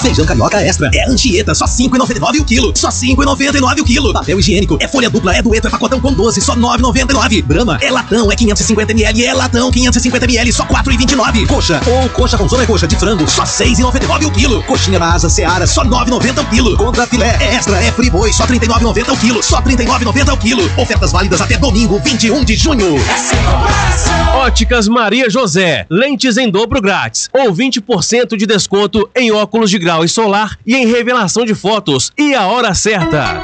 Feijão carioca extra é Anchieta, só R$ 5,99 o quilo. Só R$ 5,99 o quilo. Papel higiênico é folha dupla, é dueto, é pacotão com 12, só R$ 9,99. Brahma é latão, é 550ml, é latão 550ml, só R$ 4,29. Coxa ou coxa com sobrecoxa de frango, só R$ 6,99 o quilo. Coxinha da asa Seara, só R$ 9,90 o quilo. Contra filé é extra, é friboi, só R$ 39,90 o quilo. Só R$ 39,90 o quilo. Ofertas válidas até domingo, 21 de junho. Óticas Maria José, lentes em dobro grátis, ou 20% de desconto em óculos de grau e solar e em revelação de fotos. E a hora certa: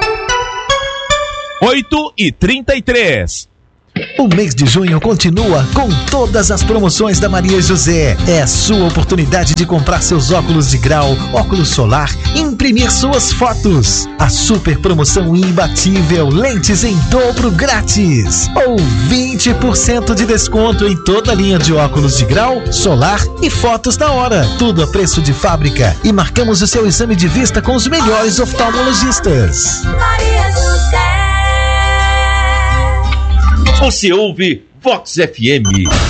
8h33. O mês de junho continua com todas as promoções da Maria José. É a sua oportunidade de comprar seus óculos de grau, óculos solar e imprimir suas fotos. A super promoção imbatível, lentes em dobro grátis. Ou 20% de desconto em toda a linha de óculos de grau, solar e fotos da hora. Tudo a preço de fábrica. E marcamos o seu exame de vista com os melhores oftalmologistas. Maria José. Você ouve Vox FM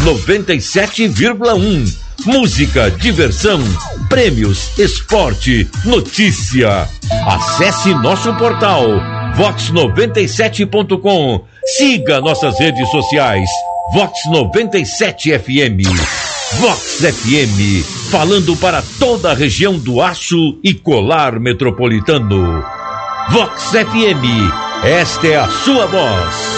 97,1. Música, diversão, prêmios, esporte, notícia. Acesse nosso portal vox97.com. Siga nossas redes sociais. Vox 97 FM. Vox FM, falando para toda a região do Aço e Colar Metropolitano. Vox FM, esta é a sua voz.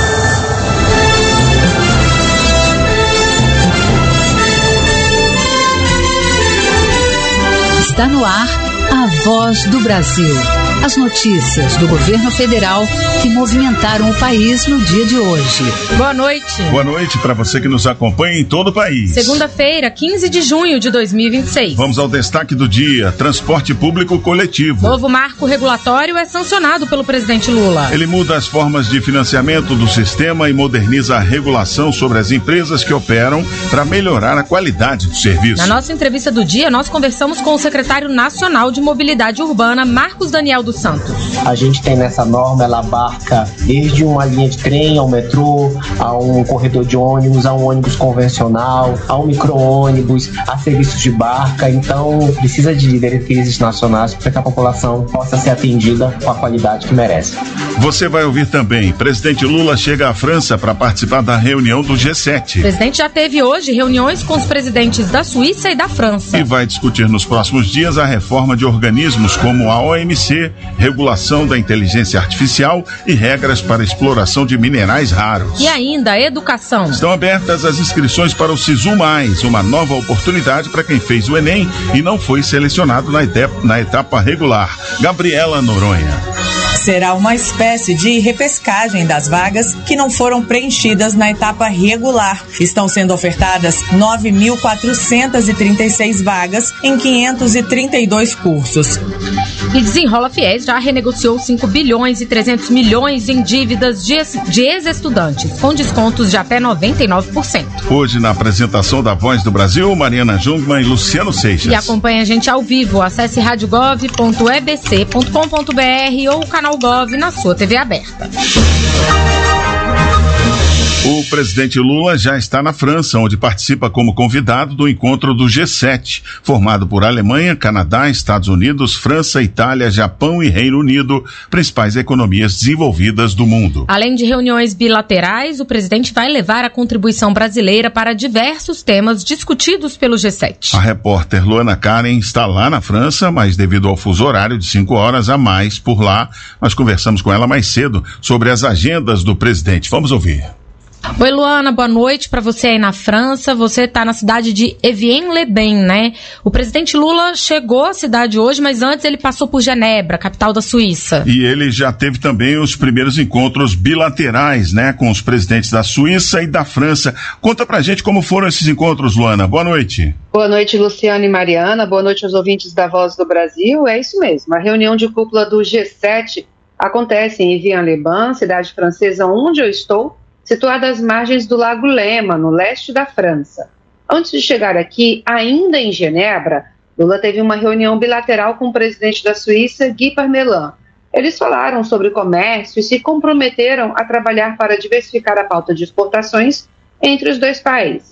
Está no ar a Voz do Brasil. As notícias do governo federal que movimentaram o país no dia de hoje. Boa noite. Boa noite para você que nos acompanha em todo o país. Segunda-feira, 15 de junho de 2026. Vamos ao destaque do dia: transporte público coletivo. Novo marco regulatório é sancionado pelo presidente Lula. Ele muda as formas de financiamento do sistema e moderniza a regulação sobre as empresas que operam para melhorar a qualidade do serviço. Na nossa entrevista do dia, nós conversamos com o secretário nacional de Mobilidade Urbana, Marcos Daniel dos Santos. A gente tem nessa norma, ela abarca desde uma linha de trem ao metrô, a um corredor de ônibus, a um ônibus convencional, a um micro-ônibus, a serviços de barca. Então precisa de diretrizes nacionais para que a população possa ser atendida com a qualidade que merece. Você vai ouvir também: presidente Lula chega à França para participar da reunião do G7. O presidente já teve hoje reuniões com os presidentes da Suíça e da França. E vai discutir nos próximos dias a reforma de organismos como a OMC, regulação da inteligência artificial e regras para exploração de minerais raros. E ainda a educação. Estão abertas as inscrições para o Sisu+, uma nova oportunidade para quem fez o Enem e não foi selecionado na etapa regular. Gabriela Noronha. Será uma espécie de repescagem das vagas que não foram preenchidas na etapa regular. Estão sendo ofertadas 9.436 vagas em 532 cursos. E Desenrola Fiéis já renegociou 5 bilhões e 300 milhões em dívidas de ex-estudantes, com descontos de até 99%. Hoje, na apresentação da Voz do Brasil, Mariana Jungmann e Luciano Seixas. E acompanhe a gente ao vivo. Acesse radiogov.ebc.com.br ou o canal Gov na sua TV aberta. O presidente Lula já está na França, onde participa como convidado do encontro do G7, formado por Alemanha, Canadá, Estados Unidos, França, Itália, Japão e Reino Unido, principais economias desenvolvidas do mundo. Além de reuniões bilaterais, o presidente vai levar a contribuição brasileira para diversos temas discutidos pelo G7. A repórter Luana Karen está lá na França, mas devido ao fuso horário de 5 horas a mais por lá, nós conversamos com ela mais cedo sobre as agendas do presidente. Vamos ouvir. Oi, Luana, boa noite para você aí na França. Você está na cidade de Evian-les-Bains, né? O presidente Lula chegou à cidade hoje, mas antes ele passou por Genebra, capital da Suíça. E ele já teve também os primeiros encontros bilaterais, né, com os presidentes da Suíça e da França. Conta pra gente como foram esses encontros, Luana. Boa noite. Boa noite, Luciano e Mariana. Boa noite aos ouvintes da Voz do Brasil. É isso mesmo, a reunião de cúpula do G7 acontece em Evian-les-Bains, cidade francesa onde eu estou, situada às margens do Lago Léman, no leste da França. Antes de chegar aqui, ainda em Genebra, Lula teve uma reunião bilateral com o presidente da Suíça, Guy Parmelin. Eles falaram sobre comércio e se comprometeram a trabalhar para diversificar a pauta de exportações entre os dois países.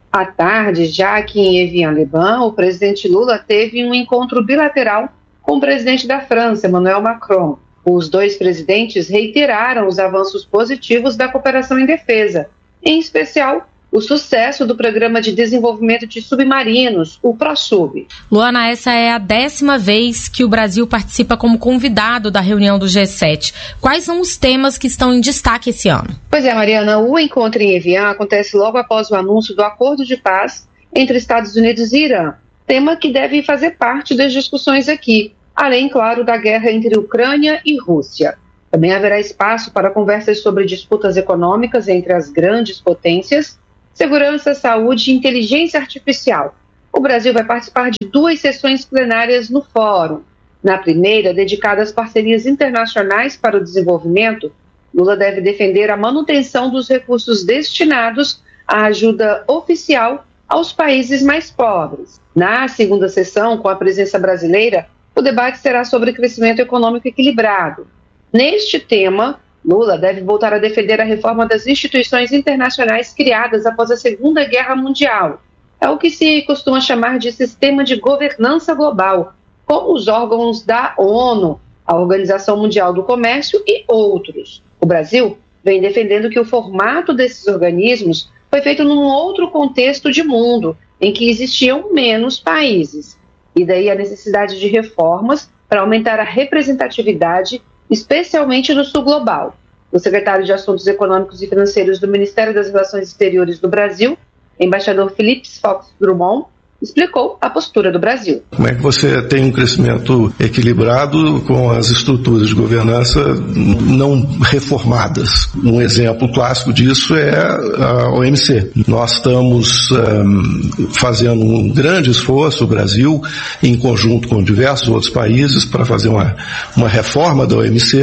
À tarde, já aqui em Evian-les-Bains, o presidente Lula teve um encontro bilateral com o presidente da França, Emmanuel Macron. Os dois presidentes reiteraram os avanços positivos da cooperação em defesa, em especial o sucesso do Programa de Desenvolvimento de Submarinos, o ProSub. Luana, essa é a 10ª vez que o Brasil participa como convidado da reunião do G7. Quais são os temas que estão em destaque esse ano? Pois é, Mariana, o encontro em Evian acontece logo após o anúncio do acordo de paz entre Estados Unidos e Irã, tema que deve fazer parte das discussões aqui, além, claro, da guerra entre Ucrânia e Rússia. Também haverá espaço para conversas sobre disputas econômicas entre as grandes potências, segurança, saúde e inteligência artificial. O Brasil vai participar de 2 sessões plenárias no fórum. Na primeira, dedicada às parcerias internacionais para o desenvolvimento, Lula deve defender a manutenção dos recursos destinados à ajuda oficial aos países mais pobres. Na segunda sessão, com a presença brasileira, o debate será sobre crescimento econômico equilibrado. Neste tema, Lula deve voltar a defender a reforma das instituições internacionais criadas após a Segunda Guerra Mundial. É o que se costuma chamar de sistema de governança global, como os órgãos da ONU, a Organização Mundial do Comércio e outros. O Brasil vem defendendo que o formato desses organismos foi feito num outro contexto de mundo, em que existiam menos países. E daí a necessidade de reformas para aumentar a representatividade, especialmente no sul global. O secretário de Assuntos Econômicos e Financeiros do Ministério das Relações Exteriores do Brasil, embaixador Felipe Fox Drummond, explicou a postura do Brasil. Como é que você tem um crescimento equilibrado com as estruturas de governança não reformadas? Um exemplo clássico disso é a OMC. Nós estamos fazendo um grande esforço, o Brasil, em conjunto com diversos outros países, para fazer uma reforma da OMC,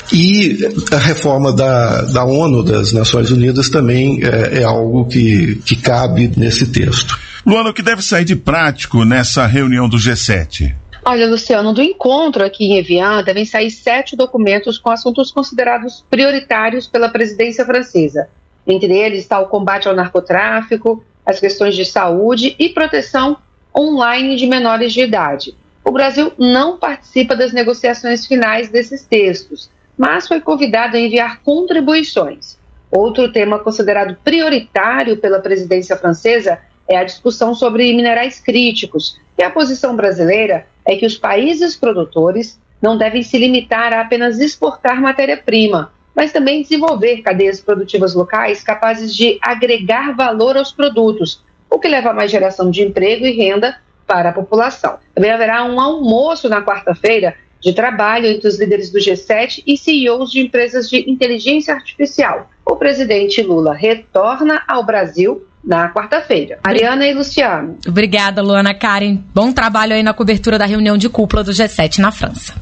e a reforma da ONU, das Nações Unidas, também é algo que cabe nesse texto. Luana, o que deve sair de prático nessa reunião do G7? Olha, Luciano, do encontro aqui em Evian devem sair 7 documentos com assuntos considerados prioritários pela presidência francesa. Entre eles está o combate ao narcotráfico, as questões de saúde e proteção online de menores de idade. O Brasil não participa das negociações finais desses textos, mas foi convidado a enviar contribuições. Outro tema considerado prioritário pela presidência francesa é a discussão sobre minerais críticos, e a posição brasileira é que os países produtores não devem se limitar a apenas exportar matéria-prima, mas também desenvolver cadeias produtivas locais capazes de agregar valor aos produtos, o que leva a mais geração de emprego e renda para a população. Também haverá um almoço na quarta-feira de trabalho entre os líderes do G7 e CEOs de empresas de inteligência artificial. O presidente Lula retorna ao Brasil na quarta-feira. Mariana e Luciano. Obrigada, Luana. Karen, bom trabalho aí na cobertura da reunião de cúpula do G7 na França.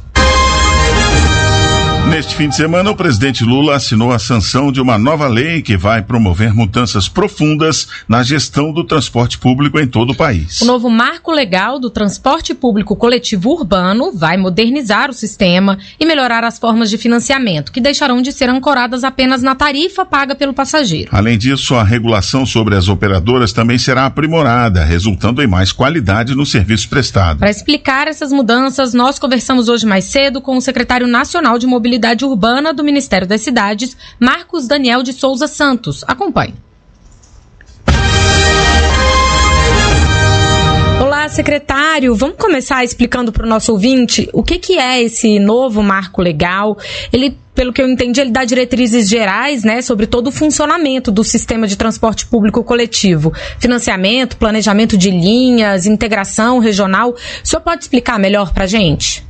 Neste fim de semana, o presidente Lula assinou a sanção de uma nova lei que vai promover mudanças profundas na gestão do transporte público em todo o país. O novo marco legal do transporte público coletivo urbano vai modernizar o sistema e melhorar as formas de financiamento, que deixarão de ser ancoradas apenas na tarifa paga pelo passageiro. Além disso, a regulação sobre as operadoras também será aprimorada, resultando em mais qualidade no serviço prestado. Para explicar essas mudanças, nós conversamos hoje mais cedo com o secretário nacional de Mobilidade Urbana do Ministério das Cidades, Marcos Daniel de Souza Santos. Acompanhe. Olá, secretário. Vamos começar explicando para o nosso ouvinte o que é esse novo marco legal. Ele, pelo que eu entendi, ele dá diretrizes gerais, né, sobre todo o funcionamento do sistema de transporte público coletivo. Financiamento, planejamento de linhas, integração regional. O senhor pode explicar melhor para a gente?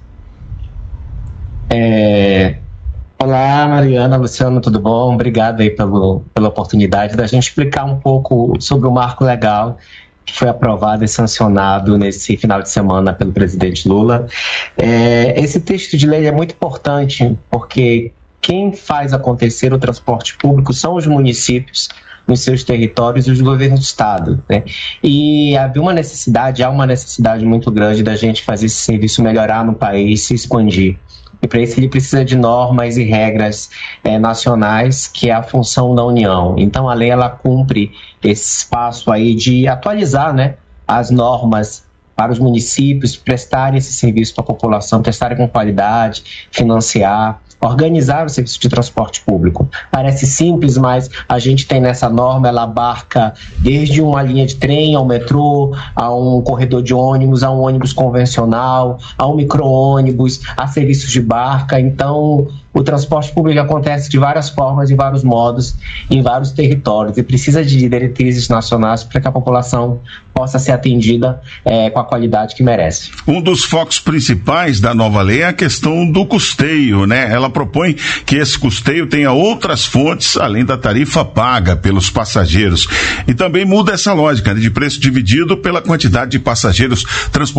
Olá, Mariana, Luciano, tudo bom? Obrigado aí pela oportunidade da gente explicar um pouco sobre o marco legal que foi aprovado e sancionado nesse final de semana pelo presidente Lula. Esse texto de lei é muito importante porque quem faz acontecer o transporte público são os municípios nos seus territórios e os governos do estado, né? E há uma necessidade muito grande da gente fazer esse serviço melhorar no país, se expandir. E para isso ele precisa de normas e regras nacionais, que é a função da União. Então a lei ela cumpre esse espaço aí de atualizar, né, as normas para os municípios prestarem esse serviço para a população, prestarem com qualidade, financiar, organizar o serviço de transporte público. Parece simples, mas a gente tem nessa norma, ela abarca desde uma linha de trem ao metrô, a um corredor de ônibus, a um ônibus convencional, a um micro-ônibus, a serviços de barca. Então, o transporte público acontece de várias formas, de vários modos, em vários territórios, e precisa de diretrizes nacionais para que a população possa ser atendida com a qualidade que merece. Um dos focos principais da nova lei é a questão do custeio, né? Ela propõe que esse custeio tenha outras fontes, além da tarifa paga pelos passageiros. E também muda essa lógica, né, de preço dividido pela quantidade de passageiros transportados